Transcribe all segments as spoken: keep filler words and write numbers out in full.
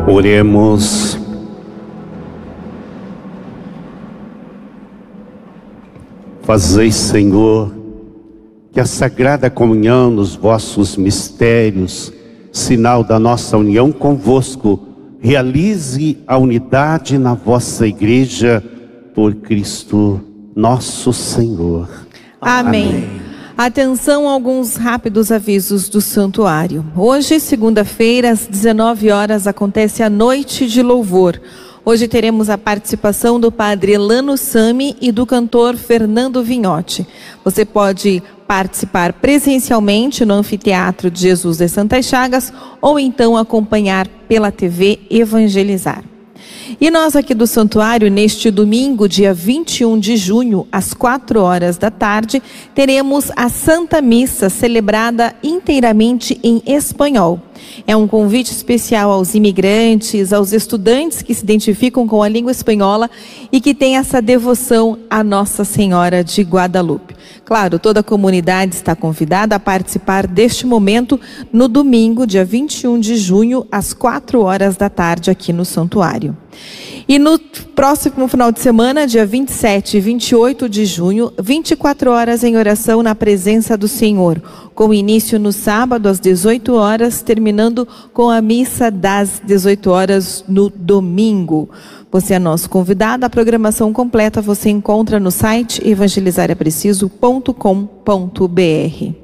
Oremos. Fazei, Senhor, que a Sagrada Comunhão nos vossos mistérios, sinal da nossa união convosco, realize a unidade na vossa Igreja, por Cristo nosso Senhor. Amém. Amém. Atenção a alguns rápidos avisos do santuário. Hoje, segunda-feira, às dezenove horas, acontece a Noite de Louvor. Hoje teremos a participação do padre Elano Sami e do cantor Fernando Vinhotti. Você pode participar presencialmente no Anfiteatro de Jesus das Santas Chagas ou então acompanhar pela T V Evangelizar. E nós aqui do santuário, neste domingo, dia vinte e um de junho, às quatro horas da tarde, teremos a Santa Missa celebrada inteiramente em espanhol. É um convite especial aos imigrantes, aos estudantes que se identificam com a língua espanhola e que têm essa devoção à Nossa Senhora de Guadalupe. Claro, toda a comunidade está convidada a participar deste momento no domingo, dia vinte e um de junho, às quatro horas da tarde, aqui no santuário. E no próximo final de semana, dia vinte e sete e vinte e oito de junho, vinte e quatro horas em oração na presença do Senhor, com início no sábado às dezoito horas, terminando com a missa das dezoito horas no domingo. Você é nosso convidado. A programação completa você encontra no site evangelizar é preciso ponto com ponto br.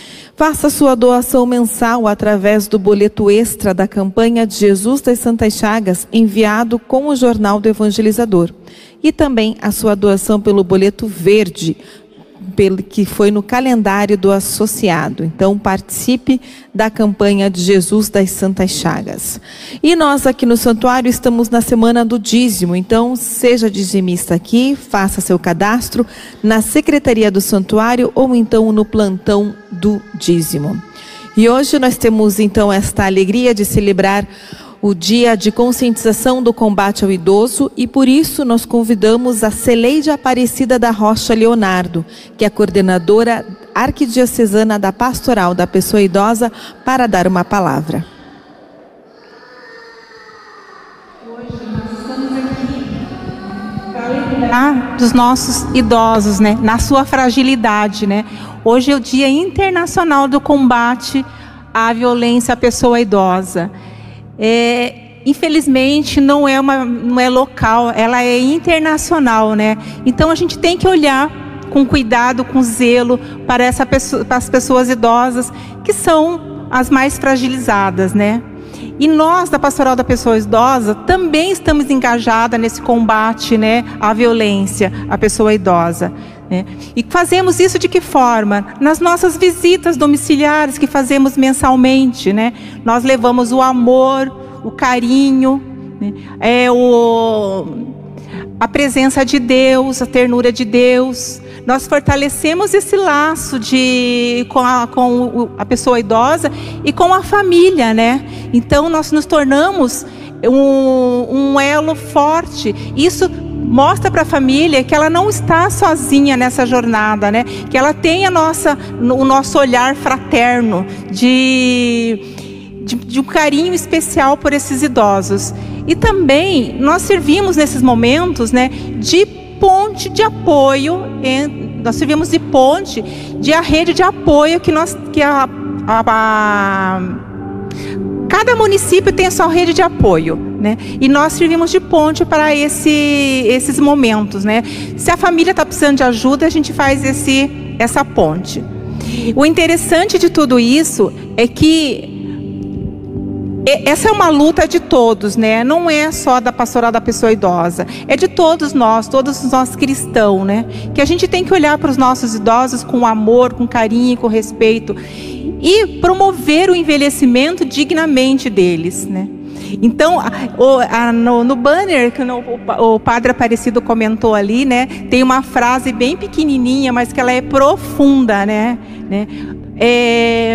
Faça sua doação mensal através do boleto extra da campanha de Jesus das Santas Chagas, enviado com o Jornal do Evangelizador. E também a sua doação pelo boleto verde, pelo que foi no calendário do associado. Então participe da campanha de Jesus das Santas Chagas. E nós aqui no santuário estamos na semana do dízimo, então seja dizimista aqui, faça seu cadastro na secretaria do santuário ou então no plantão do dízimo. E hoje nós temos então esta alegria de celebrar o dia de conscientização do combate ao idoso e por isso nós convidamos a Celeide Aparecida da Rocha Leonardo, que é a coordenadora arquidiocesana da Pastoral da Pessoa Idosa, para dar uma palavra. Hoje nós estamos aqui para lembrar dos nossos idosos, né, na sua fragilidade, né? Hoje é o Dia Internacional do Combate à Violência à Pessoa Idosa. É, infelizmente não é, uma, não é local, ela é internacional, né? Então a gente tem que olhar com cuidado, com zelo para, essa pessoa, para as pessoas idosas que são as mais fragilizadas, né? E nós da Pastoral da Pessoa Idosa também estamos engajadas nesse combate, né, à violência à pessoa idosa, né? E fazemos isso de que forma? Nas nossas visitas domiciliares que fazemos mensalmente, né? Nós levamos o amor, o carinho, né? é o, a presença de Deus, a ternura de Deus. Nós fortalecemos esse laço de, com, a, com a pessoa idosa e com a família, né? Então nós nos tornamos um, um elo forte. Isso mostra para a família que ela não está sozinha nessa jornada, né? Que ela tem a nossa, o nosso olhar fraterno de, de, de um carinho especial por esses idosos. E também nós servimos nesses momentos, né, de ponte de apoio, em, nós servimos de ponte de a rede de apoio que nós que a, a, a cada município tem a sua rede de apoio, né? E nós servimos de ponte para esse, esses momentos, né? Se a família está precisando de ajuda, a gente faz esse, essa ponte. O interessante de tudo isso é que essa é uma luta de todos, né? Não é só da Pastoral da Pessoa Idosa, é de todos nós, todos nós cristãos, né? Que a gente tem que olhar para os nossos idosos com amor, com carinho, com respeito e promover o envelhecimento dignamente deles, né? Então, o, a, no, no banner que no, o, o Padre Aparecido comentou ali, né? Tem uma frase bem pequenininha, mas que ela é profunda, né? né? É...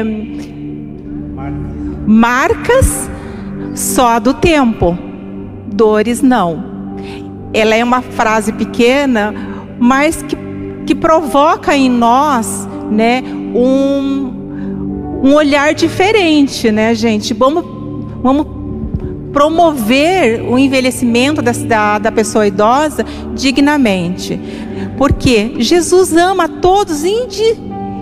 Marcas só do tempo, dores não. Ela é uma frase pequena, mas que, que provoca em nós, né, um, um olhar diferente, né, gente? Vamos, vamos promover o envelhecimento da, da, da pessoa idosa dignamente. Porque Jesus ama todos indi,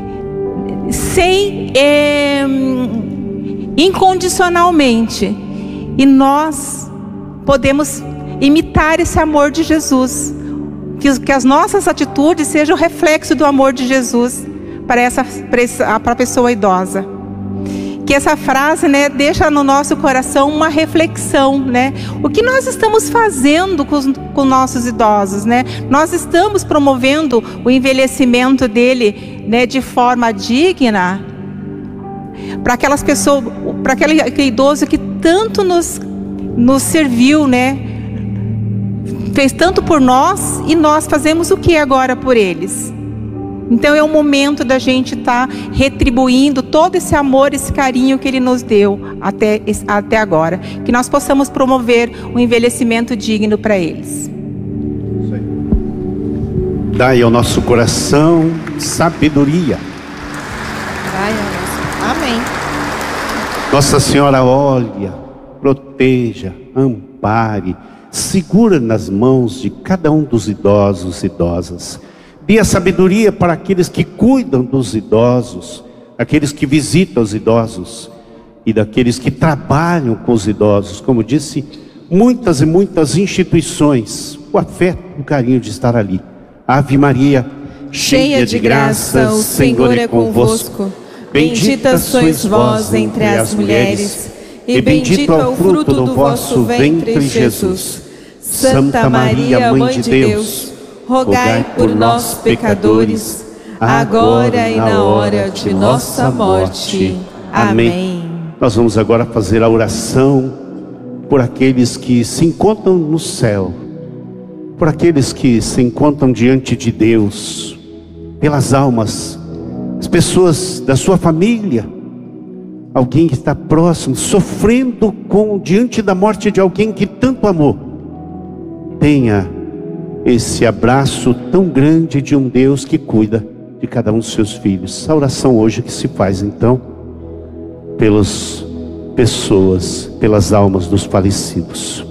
sem, é, incondicionalmente. E nós podemos imitar esse amor de Jesus. Que, que as nossas atitudes sejam o reflexo do amor de Jesus para essa, para essa, para a pessoa idosa. Que essa frase, né, deixa no nosso coração uma reflexão, né? O que nós estamos fazendo com os com nossos idosos, né? Nós estamos promovendo o envelhecimento dele, né, de forma digna para aquelas pessoas, para aquele, aquele idoso que tanto nos, nos serviu, né? Fez tanto por nós, e nós fazemos o que agora por eles? Então é o momento da gente estar tá retribuindo todo esse amor, esse carinho que Ele nos deu até, até agora. Que nós possamos promover um envelhecimento digno para eles. Dai ao nosso coração sabedoria. Dai ao nosso... Amém. Nossa Senhora, olha, proteja, ampare, segura nas mãos de cada um dos idosos e idosas. Dê a sabedoria para aqueles que cuidam dos idosos, aqueles que visitam os idosos e daqueles que trabalham com os idosos. Como disse, muitas e muitas instituições, o afeto, o carinho de estar ali. Ave Maria, cheia de graça, o Senhor é convosco. Bendita sois vós entre as mulheres, e bendito é o fruto do vosso ventre, Jesus. Santa Maria, Mãe de Deus, rogai por nós, pecadores, agora e na hora de nossa morte. Amém. Nós vamos agora fazer a oração por aqueles que se encontram no céu, por aqueles que se encontram diante de Deus, pelas almas, as pessoas da sua família, alguém que está próximo, sofrendo com, diante da morte de alguém que tanto amou. Tenha esse abraço tão grande de um Deus que cuida de cada um dos seus filhos. A oração hoje que se faz então pelas pessoas, pelas almas dos falecidos.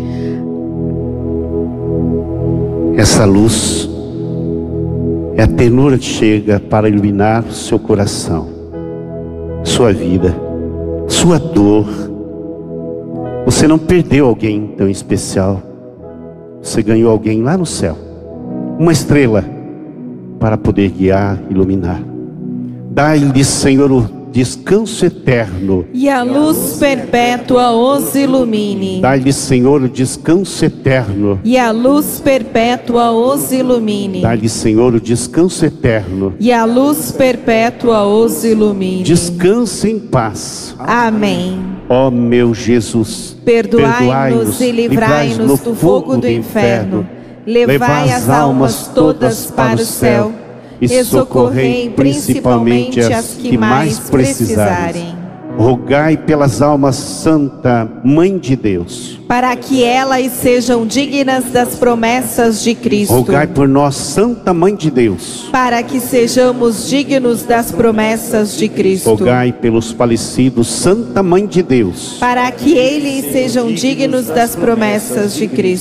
Essa luz é a ternura que chega para iluminar o seu coração, sua vida, sua dor. Você não perdeu alguém tão especial. Você ganhou alguém lá no céu, uma estrela para poder guiar, iluminar. Dai-lhe, Senhor, o descanso eterno, e a luz perpétua os ilumine. Dai-lhe, Senhor, o descanso eterno, e a luz perpétua os ilumine. Dai-lhe, Senhor, o descanso eterno, e a luz perpétua os ilumine. Descanse em paz. Amém. Ó meu Jesus, perdoai-nos e livrai-nos do fogo do inferno, levai as almas todas para o céu e socorrei principalmente as que mais precisarem. Rogai pelas almas, Santa Mãe de Deus, para que elas sejam dignas das promessas de Cristo. Rogai por nós, Santa Mãe de Deus, para que sejamos dignos das promessas de Cristo. Rogai pelos falecidos, Santa Mãe de Deus, para que eles sejam dignos das promessas de Cristo.